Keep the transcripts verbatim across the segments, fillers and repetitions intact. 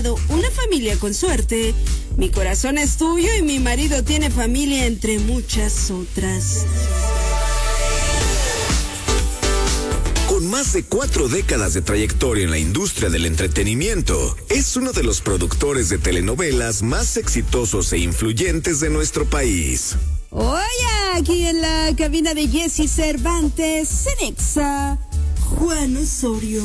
lado una familia con suerte. Mi corazón es tuyo y mi marido tiene familia entre muchas otras. Con más de cuatro décadas de trayectoria en la industria del entretenimiento, es uno de los productores de telenovelas más exitosos e influyentes de nuestro país. Oye, aquí en la cabina de Jessy Cervantes, Cenexa, Juan Osorio.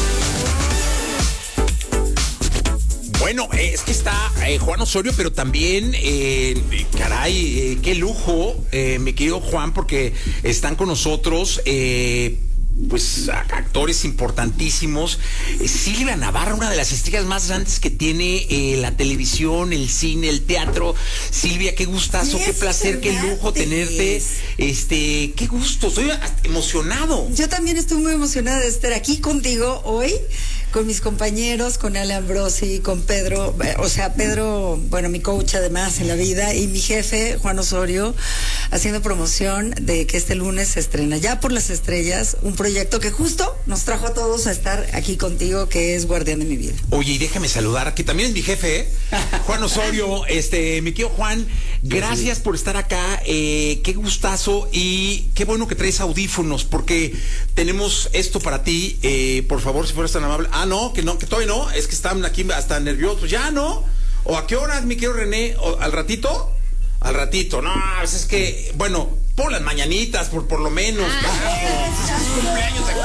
Bueno, es que está eh, Juan Osorio, pero también, eh, caray, eh, qué lujo, eh, mi querido Juan, porque están con nosotros, eh, pues, actores importantísimos. Eh, Silvia Navarra, una de las estrellas más grandes que tiene eh, la televisión, el cine, el teatro. Silvia, qué gustazo, qué placer, qué lujo tenerte. Este, qué gusto, estoy emocionado. Yo también estoy muy emocionada de estar aquí contigo hoy, con mis compañeros, con Ale Ambrosi, con Pedro, o sea, Pedro, bueno, mi coach además en la vida, y mi jefe, Juan Osorio, haciendo promoción de que este lunes se estrena Ya por las Estrellas, un proyecto que justo nos trajo a todos a estar aquí contigo, que es Guardián de mi Vida. Oye, y déjame saludar, que también es mi jefe, ¿eh? Juan Osorio, este, mi querido Juan, gracias por estar acá, eh, qué gustazo, y qué bueno que traes audífonos, porque tenemos esto para ti, eh, por favor, si fueras tan amable. Ah, no, que no, que todavía no, es que están aquí hasta nerviosos, ya no, o a qué horas, mi querido René, o al ratito, al ratito, no, pues es que, bueno, por las mañanitas, por, por lo menos, ah, es que es cumpleaños de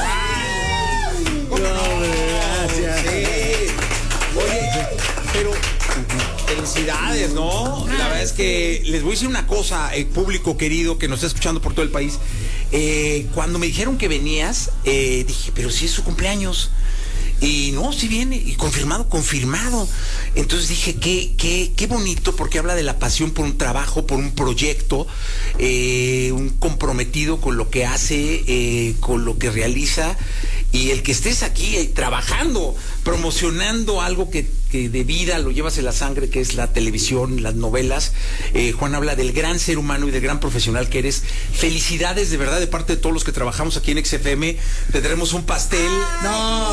Juan. ¿Cómo no? Gracias. Sí. Oye, pero felicidades, ¿no? La verdad es que les voy a decir una cosa, el público querido que nos está escuchando por todo el país. Eh, cuando me dijeron que venías, eh, dije, pero si es su cumpleaños. Y no, sí viene, y confirmado, confirmado. Entonces dije, qué, qué, qué bonito, porque habla de la pasión por un trabajo, por un proyecto, eh, un comprometido con lo que hace, eh, con lo que realiza, y el que estés aquí eh, trabajando, promocionando algo que, que de vida lo llevas en la sangre, que es la televisión, las novelas. eh, Juan habla del gran ser humano y del gran profesional que eres. Felicidades de verdad de parte de todos los que trabajamos aquí en X F M. Tendremos un pastel. No,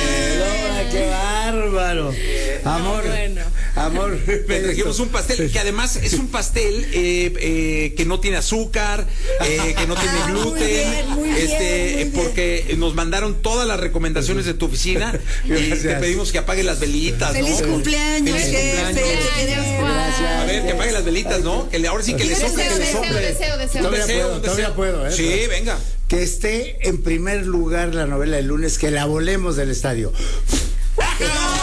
Lola, qué bárbaro. Amor, no, bueno. amor. Me trajimos un pastel que además es un pastel eh, eh, que no tiene azúcar, eh, que no tiene gluten, muy bien, muy este, bien, muy porque bien. Nos mandaron todas las recomendaciones de tu oficina y te pedimos que apague las velitas. Feliz ¿no? cumpleaños, Feliz cumpleaños. Gracias. A ver, que apague las velitas, ¿no? Que le, ahora sí que le sople, que le sople. Deseo, deseo, todavía deseo. puedo, todavía puedo, ¿eh? Sí, venga. Que esté en primer lugar la novela del lunes, que la volemos del estadio. ¡Qué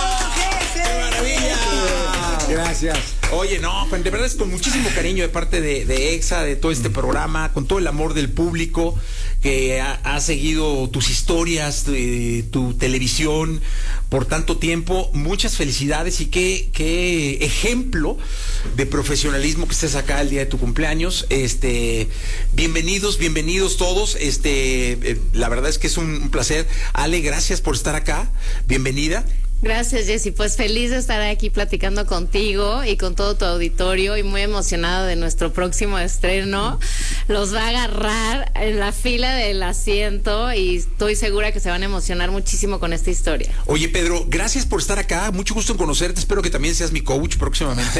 maravilla! Gracias. Oye, no, de verdad es con muchísimo cariño de parte de, de EXA, de todo este programa, con todo el amor del público que ha, ha seguido tus historias, de, tu televisión por tanto tiempo. Muchas felicidades y qué, qué ejemplo de profesionalismo que estés acá el día de tu cumpleaños. Este, bienvenidos, bienvenidos todos. Este, eh, la verdad es que es un, un placer. Ale, gracias por estar acá. Bienvenida. Gracias, Jessy. Pues feliz de estar aquí platicando contigo y con todo tu auditorio, y muy emocionado de nuestro próximo estreno. Los va a agarrar en la fila del asiento y estoy segura que se van a emocionar muchísimo con esta historia. Oye, Pedro, gracias por estar acá. Mucho gusto en conocerte. Espero que también seas mi coach próximamente.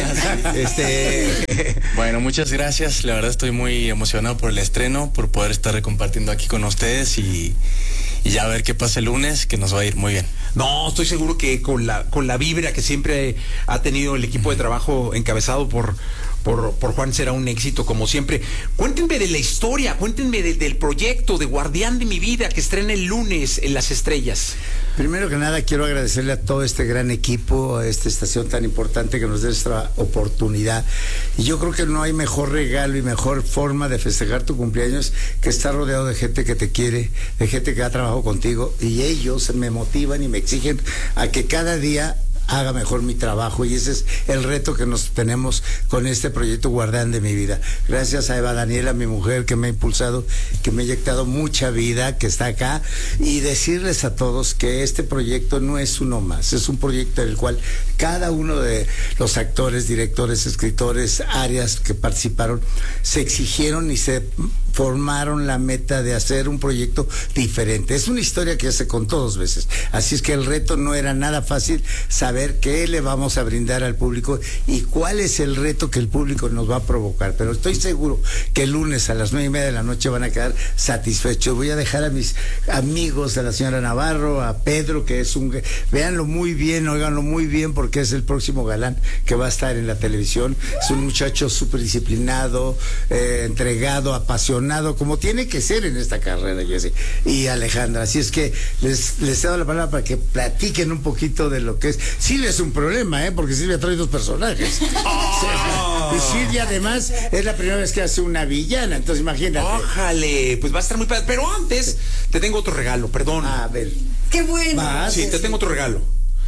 este... Bueno, muchas gracias. La verdad estoy muy emocionado por el estreno, por poder estar compartiendo aquí con ustedes y, y ya a ver qué pasa el lunes, que nos va a ir muy bien. No, estoy seguro que con la con la vibra que siempre ha tenido el equipo de trabajo encabezado por por, por Juan será un éxito como siempre. Cuéntenme de la historia, cuéntenme de, del proyecto de Guardián de mi Vida que estrena el lunes en Las Estrellas. Primero que nada quiero agradecerle a todo este gran equipo, a esta estación tan importante que nos dé esta oportunidad. Y yo creo que no hay mejor regalo y mejor forma de festejar tu cumpleaños que estar rodeado de gente que te quiere, de gente que ha trabajado contigo, y ellos me motivan y me exigen a que cada día haga mejor mi trabajo, y ese es el reto que nos tenemos con este proyecto Guardián de mi Vida. Gracias a Eva Daniela, mi mujer, que me ha impulsado, que me ha inyectado mucha vida, que está acá, y decirles a todos que este proyecto no es uno más, es un proyecto en el cual cada uno de los actores, directores, escritores, áreas que participaron se exigieron y se formaron la meta de hacer un proyecto diferente. Es una historia que se contó dos veces, así es que el reto no era nada fácil saber qué le vamos a brindar al público y cuál es el reto que el público nos va a provocar, pero estoy seguro que el lunes a las nueve y media de la noche van a quedar satisfechos. Voy a dejar a mis amigos, a la señora Navarro, a Pedro, que es un... Véanlo muy bien, óiganlo muy bien, porque es el próximo galán que va a estar en la televisión. Es un muchacho súper disciplinado, eh, entregado, apasionado, como tiene que ser en esta carrera, Jessy y Alejandra. Así es que les, les he dado la palabra para que platiquen un poquito de lo que es. Silvia es un problema, ¿eh? Porque Silvia trae dos personajes. Oh. Y Silvia, además, es la primera vez que hace una villana, entonces imagínate. Ójale, pues va a estar muy padre. Pero antes, te tengo otro regalo, perdón. A ver. ¡Qué bueno! ¿Vas? Sí, te tengo otro regalo.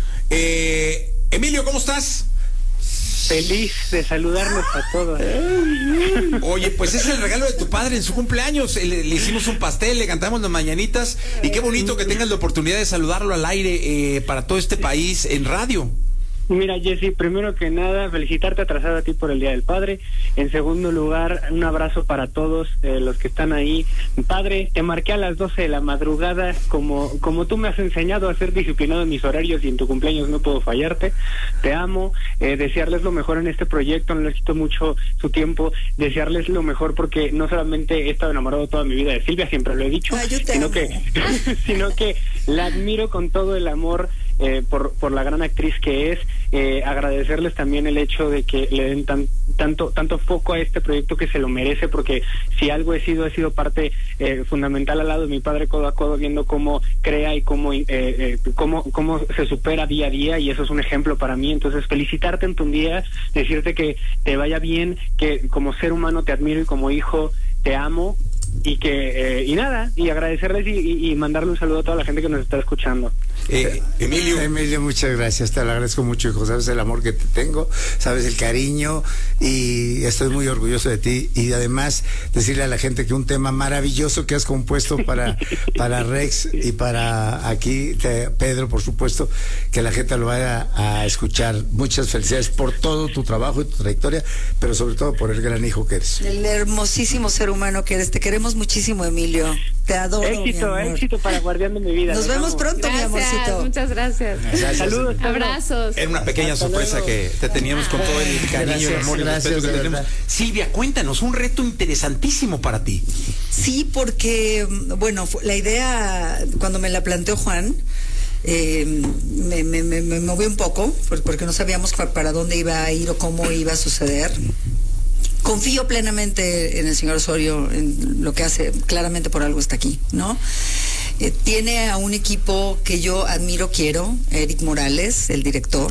Eh, Emilio, ¿cómo estás? Feliz de saludarnos a todos. Oye, pues es el regalo de tu padre en su cumpleaños. Le, le hicimos un pastel, le cantamos las mañanitas y qué bonito que tengas la oportunidad de saludarlo al aire eh, para todo este país en radio. Mira, Jessy, primero que nada, felicitarte atrasado a ti por el Día del Padre. En segundo lugar, un abrazo para todos eh, los que están ahí. Padre, te marqué a las doce de la madrugada, como como tú me has enseñado a ser disciplinado en mis horarios y en tu cumpleaños no puedo fallarte. Te amo, eh, desearles lo mejor en este proyecto, no les quito mucho su tiempo, desearles lo mejor porque no solamente he estado enamorado toda mi vida de Silvia, siempre lo he dicho, Ay, yo te sino amo. que sino que la admiro con todo el amor. Eh, por, por la gran actriz que es, eh, agradecerles también el hecho de que le den tan, tanto tanto foco a este proyecto que se lo merece, porque si algo he sido, he sido parte eh, fundamental al lado de mi padre codo a codo, viendo cómo crea y cómo, eh, eh, cómo, cómo se supera día a día, y eso es un ejemplo para mí. Entonces, felicitarte en tu día, decirte que te vaya bien, que como ser humano te admiro y como hijo te amo, y que eh, y nada, y agradecerles y, y, y mandarle un saludo a toda la gente que nos está escuchando. Eh, Emilio. Emilio, muchas gracias, te lo agradezco mucho, hijo. Sabes el amor que te tengo, sabes el cariño, y estoy muy orgulloso de ti. Y además, decirle a la gente que un tema maravilloso que has compuesto para, para Rex y para aquí, te, Pedro, por supuesto, que la gente lo vaya a escuchar. Muchas felicidades por todo tu trabajo y tu trayectoria, pero sobre todo por el gran hijo que eres. El hermosísimo ser humano que eres. Te queremos muchísimo, Emilio. Te adoro. Éxito, mi amor. éxito para Guardián de mi vida. Nos vemos amo. pronto, Gracias, mi amorcito. muchas gracias. Gracias. Saludos. Abrazos. Era una pequeña Hasta sorpresa luego. que te teníamos con todo el cariño, Gracias, el amor y el gracias, respeto que de te tenemos. verdad. Silvia, cuéntanos, un reto interesantísimo para ti. Sí, porque, bueno, fu- la idea, cuando me la planteó Juan, eh, me, me, me, me movió un poco, por- porque no sabíamos pa- para dónde iba a ir o cómo iba a suceder. Confío plenamente en el señor Osorio, en lo que hace, claramente por algo está aquí, ¿no? Eh, tiene a un equipo que yo admiro, quiero, Eric Morales, el director.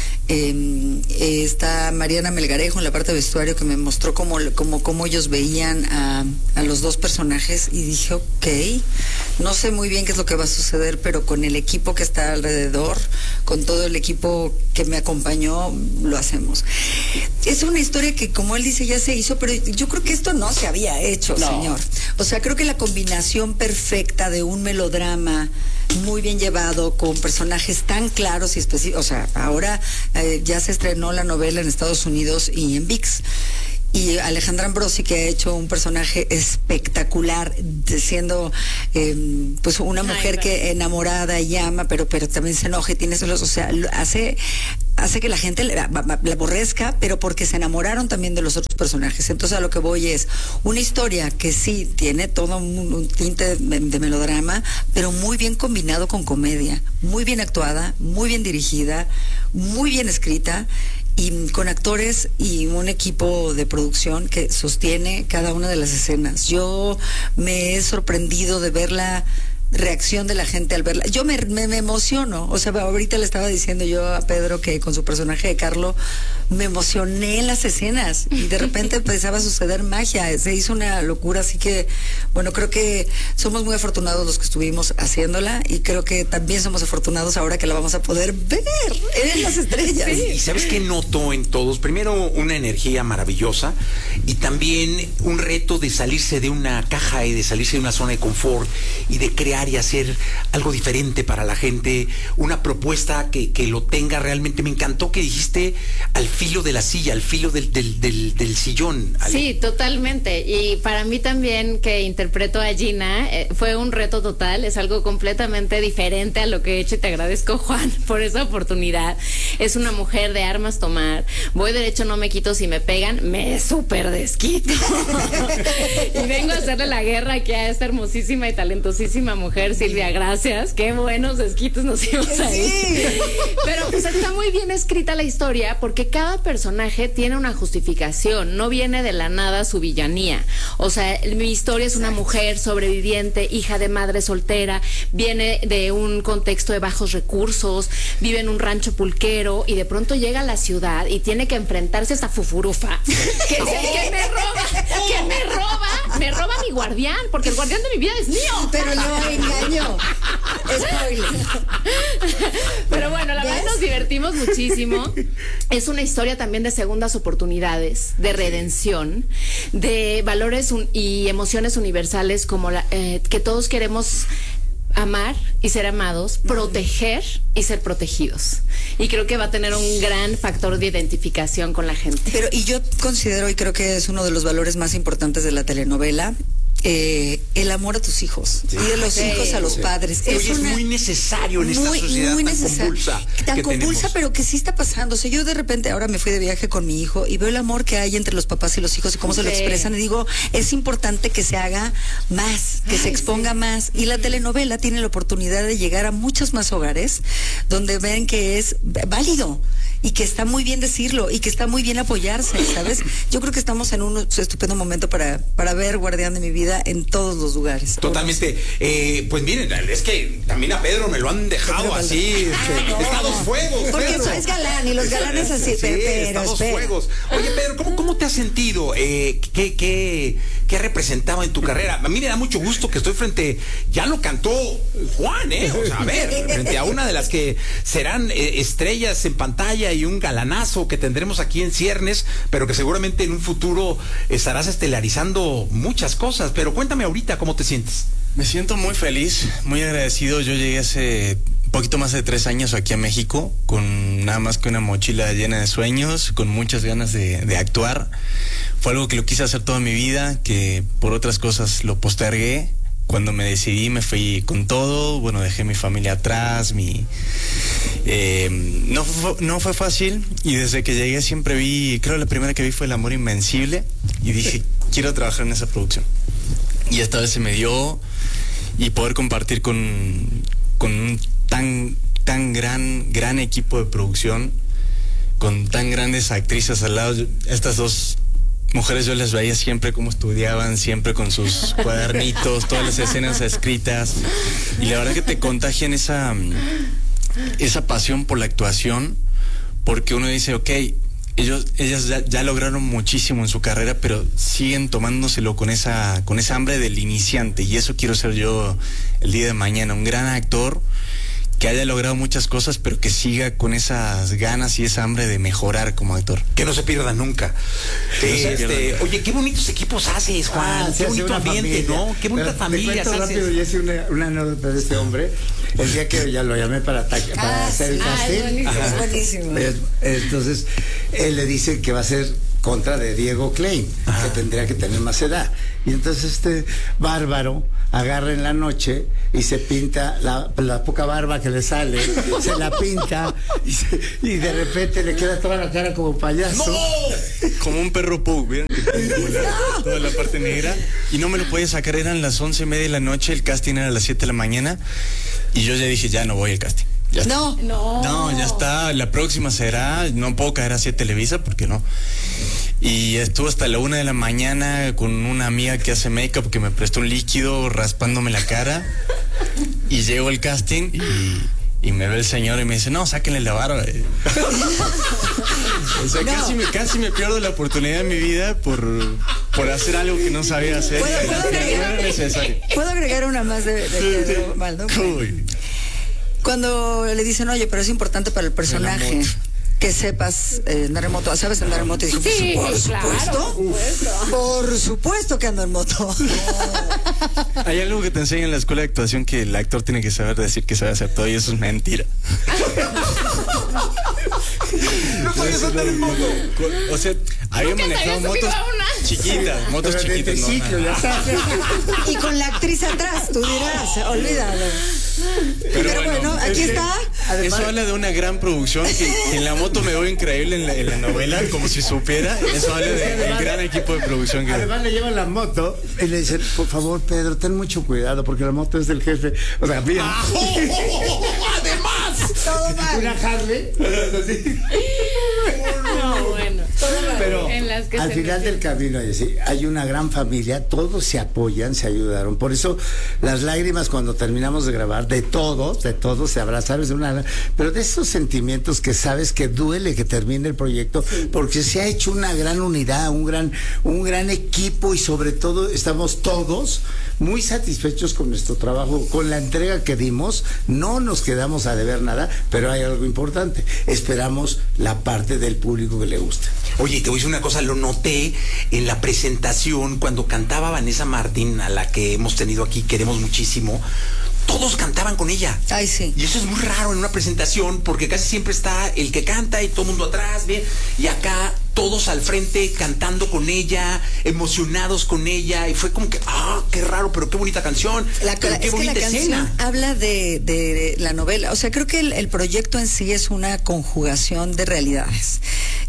Eh, eh, está Mariana Melgarejo en la parte de vestuario, que me mostró cómo, cómo, cómo ellos veían a, a los dos personajes, y dije, ok, no sé muy bien qué es lo que va a suceder, pero con el equipo que está alrededor, con todo el equipo que me acompañó, lo hacemos. Es una historia que, como él dice, ya se hizo, pero yo creo que esto no se había hecho, No. señor. O sea, creo que la combinación perfecta de un melodrama muy bien llevado, con personajes tan claros y específicos. O sea, ahora eh, ya se estrenó la novela en Estados Unidos y en V I X. Y Alejandra Ambrosi, que ha hecho un personaje espectacular, de- siendo eh, pues una Ay, mujer gracias. que enamorada y ama, pero pero también se enoja y tiene celos. O sea, lo- hace hace que la gente la, la- la aborrezca, pero porque se enamoraron también de los otros personajes. Entonces, a lo que voy es una historia que sí tiene todo un, un tinte de, de melodrama, pero muy bien combinado con comedia, muy bien actuada, muy bien dirigida, muy bien escrita, y con actores y un equipo de producción que sostiene cada una de las escenas. Yo me he sorprendido de ver la reacción de la gente al verla. Yo me, me, me emociono, o sea, ahorita le estaba diciendo yo a Pedro que con su personaje de Carlo me emocioné en las escenas y de repente empezaba a suceder magia, se hizo una locura, así que bueno, creo que somos muy afortunados los que estuvimos haciéndola, y creo que también somos afortunados ahora que la vamos a poder ver en las estrellas. Y sabes qué noto en todos, primero una energía maravillosa y también un reto de salirse de una caja y de salirse de una zona de confort y de crear cambiar y hacer algo diferente para la gente, una propuesta que, que lo tenga realmente. Me encantó que dijiste al filo de la silla, al filo del, del, del, del sillón. Ale. Sí, totalmente. Y para mí también, que interpreto a Gina, eh, fue un reto total, es algo completamente diferente a lo que he hecho y te agradezco, Juan, por esa oportunidad. Es una mujer de armas tomar, voy derecho, no me quito, si me pegan, me súper desquito. Y vengo a hacerle la guerra aquí a esta hermosísima y talentosísima mujer, Silvia, gracias, qué buenos desquitos nos hicimos ahí. Sí. Pero pues está muy bien escrita la historia, porque cada personaje tiene una justificación, no viene de la nada su villanía. O sea, mi historia es una mujer sobreviviente, hija de madre soltera, viene de un contexto de bajos recursos, vive en un rancho pulquero y de pronto llega a la ciudad y tiene que enfrentarse a esta fufurufa que, que me roba, que me roba, me roba mi guardián, porque el guardián de mi vida es mío. Pero no engaño. Spoiler. Pero bueno, la verdad nos divertimos muchísimo. Es una historia también de segundas oportunidades, de redención, de valores un, y emociones universales como la, eh, que todos queremos amar y ser amados, proteger y ser protegidos. Y creo que va a tener un gran factor de identificación con la gente. Pero, y yo considero, y creo que es uno de los valores más importantes de la telenovela, Eh, el amor a tus hijos, sí. Y de los sí. hijos a los sí. padres. Es, Oye, una, es muy necesario en esta muy, sociedad muy tan convulsa. Tan que convulsa, tenemos. Pero que sí está pasando. O sea, yo de repente ahora me fui de viaje con mi hijo y veo el amor que hay entre los papás y los hijos y cómo sí. se lo expresan. Y digo, es importante que se haga más, que Ay, se exponga sí. más. Y la telenovela tiene la oportunidad de llegar a muchos más hogares donde ven que es válido y que está muy bien decirlo y que está muy bien apoyarse, ¿sabes? Yo creo que estamos en un estupendo momento para, para ver Guardián de mi vida en todos los lugares. Totalmente. Eh, pues miren, es que también a Pedro me lo han dejado así. Ah, no. Estados fuegos. Porque Pedro. es galán y los galanes así. Sí, pero, Estados espera. fuegos. Oye, Pedro, ¿cómo, cómo te has sentido? Eh, ¿qué, qué, ¿Qué representaba en tu carrera? A mí me da mucho gusto que estoy frente, ya lo cantó Juan, ¿eh? O sea, a ver, frente a una de las que serán eh, estrellas en pantalla y un galanazo que tendremos aquí en ciernes, pero que seguramente en un futuro estarás estelarizando muchas cosas. Pero cuéntame ahorita cómo te sientes. Me siento muy feliz, muy agradecido. Yo llegué hace un poquito más de tres años aquí a México con nada más que una mochila llena de sueños, con muchas ganas de, de actuar. Fue algo que lo quise hacer toda mi vida, que por otras cosas lo postergué. Cuando me decidí me fui con todo, bueno, dejé mi familia atrás, mi eh, no, fue, no fue fácil, y desde que llegué siempre vi, creo la primera que vi fue El Amor Invencible, y dije, quiero trabajar en esa producción. Y esta vez se me dio, y poder compartir con, con un tan, tan gran, gran equipo de producción, con tan grandes actrices al lado. Estas dos mujeres yo les veía siempre cómo estudiaban, siempre con sus cuadernitos, todas las escenas escritas, y la verdad que te contagian esa, esa pasión por la actuación, porque uno dice, ok, ellos, ellas ya, ya lograron muchísimo en su carrera, pero siguen tomándoselo con esa, con esa hambre del iniciante, y eso quiero ser yo el día de mañana, un gran actor que haya logrado muchas cosas, pero que siga con esas ganas y esa hambre de mejorar como actor. Que no se pierda nunca. Que este, no se pierda. Oye, qué bonitos equipos haces, Juan. Ah, qué bonito ambiente, familia. ¿no? Qué bonita Pero familia. Te cuento rápido, y hice una, una anécdota de este hombre. El día que ya lo llamé para, para ah, hacer el sí. casting. Ah, es buenísimo, es buenísimo. Entonces, él le dice que va a ser contra de Diego Klein, Ajá. que tendría que tener más edad. Y entonces este bárbaro agarra en la noche y se pinta la, la poca barba que le sale, se la pinta y, se, y de repente le queda toda la cara como payaso. ¡No! Como un perro pug, ¿vieron? La, toda la parte negra. Y no me lo podía sacar, eran las once y media de la noche, el casting era a las siete de la mañana, y yo ya dije, ya no voy al casting. Ya no, está. no. No, ya está. La próxima será. No puedo caer así a Televisa porque no. Y estuve hasta la una de la mañana con una amiga que hace make-up que me prestó un líquido raspándome la cara. Y llego al casting y, y me ve el señor y me dice, no, sáquenle la barba. O sea, no. casi, me, casi me pierdo la oportunidad de mi vida por, por hacer algo que no sabía hacer. ¿Puedo, ¿puedo, agregar, no era necesario. ¿Puedo agregar una más de, de Pedro Maldo? Cuando le dicen, oye, pero es importante para el personaje, el que sepas eh, andar en moto. ¿Sabes andar en moto? Y dije, Sí, por claro, supuesto. por supuesto. Por supuesto que ando en moto. Hay algo que te enseña en la escuela de actuación que el actor tiene que saber decir que sabe hacer todo y eso es mentira. No sabías andar en moto. O sea, había Nunca te manejado habías motos subido a una. chiquitas, motos Pero de chiquitas. No, triciclo, nada. ya sabes. Y con la actriz atrás, tú dirás, olvídalo. Pero, Pero bueno, bueno, aquí es que está. Además- Eso habla de una gran producción que, que en la moto me veo increíble en la, en la novela, como si supiera. Eso habla del gran equipo de producción que... Además le llevan la moto y le dicen, por favor, Pedro, ten mucho cuidado porque la moto es del jefe. O sea, bien. ¡Además! Todo mal. Una Harley. Así. No, bueno. Pero En las que al se final meten. del camino hay, sí, hay una gran familia, todos se apoyan, se ayudaron. Por eso las lágrimas cuando terminamos de grabar, de todos, de todos se abrazan, es una, pero de esos sentimientos que sabes que duele que termine el proyecto, porque se ha hecho una gran unidad, un gran, un gran equipo y sobre todo estamos todos muy satisfechos con nuestro trabajo, con la entrega que dimos. No nos quedamos a deber nada, pero hay algo importante. Esperamos la parte del público que le guste. Oye, te voy a decir una cosa, lo noté en la presentación cuando cantaba Vanessa Martín, a la que hemos tenido aquí, queremos muchísimo. Todos cantaban con ella. Ay, sí. Y eso es muy raro en una presentación, porque casi siempre está el que canta y todo el mundo atrás, bien. Y acá todos al frente cantando con ella, emocionados con ella. Y fue como que, ah, qué raro, pero qué bonita canción. La, pero la- qué es que la bonita canción escena. habla de, de la novela. O sea, creo que el, el proyecto en sí es una conjugación de realidades.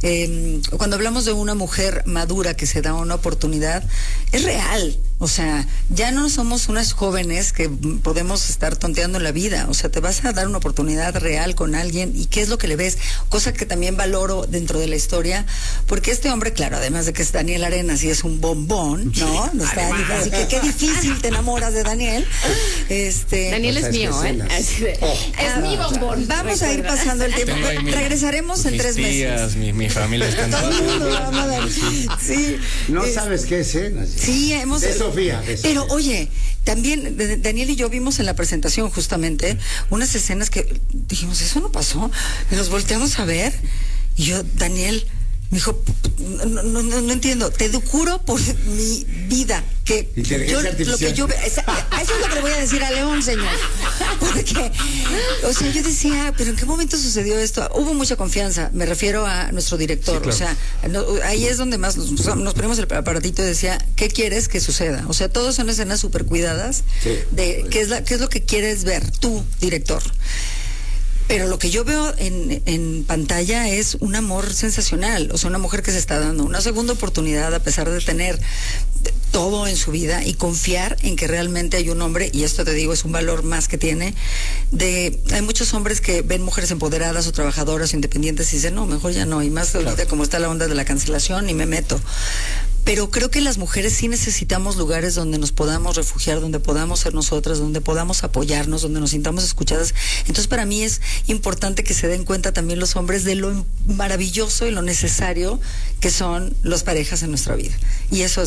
Eh, cuando hablamos de una mujer madura que se da una oportunidad, es real. O sea, ya no somos unas jóvenes que podemos estar tonteando en la vida. O sea, te vas a dar una oportunidad real con alguien y qué es lo que le ves. Cosa que también valoro dentro de la historia, porque este hombre, claro, además de que es Daniel Arenas y es un bombón, ¿no? No está Además. así que qué difícil te enamoras de Daniel. Este, Daniel O sea, es es que mío, ¿eh? escenas. Así de, es mi bombón. Vamos a ir recuerda. pasando el tiempo. Tengo ahí mi- Regresaremos en mis tres tías, meses. Mi, mi familia están Todo el mundo todas. va a mandar. Sí. No Es- sabes qué escena. Sí, hemos. De Sofía, de Pero Sofía. oye, también de- Daniel y yo vimos en la presentación justamente unas escenas que dijimos, eso no pasó. Y nos volteamos a ver y yo, Daniel, me dijo, no, no, no, no entiendo, te juro por mi vida que Inteligencia yo, lo artificial. que yo ve- esa- eso es lo que le voy a decir a León, señor. Porque, o sea, yo decía, pero ¿en qué momento sucedió esto? Hubo mucha confianza, me refiero a nuestro director. Sí, claro. O sea, no- ahí es donde más nos, nos ponemos el aparatito y decía, ¿qué quieres que suceda? O sea, todos son escenas súper cuidadas Sí. de qué es, la, qué es lo que quieres ver tú, director. Pero lo que yo veo en, en pantalla es un amor sensacional, o sea, una mujer que se está dando una segunda oportunidad a pesar de tener todo en su vida y confiar en que realmente hay un hombre, y esto te digo es un valor más que tiene, de hay muchos hombres que ven mujeres empoderadas o trabajadoras o independientes y dicen, no, mejor ya no, y más ahorita como está la onda de la cancelación y me meto. Pero creo que las mujeres sí necesitamos lugares donde nos podamos refugiar, donde podamos ser nosotras, donde podamos apoyarnos, donde nos sintamos escuchadas. Entonces, para mí es importante que se den cuenta también los hombres de lo maravilloso y lo necesario que son las parejas en nuestra vida. Y eso es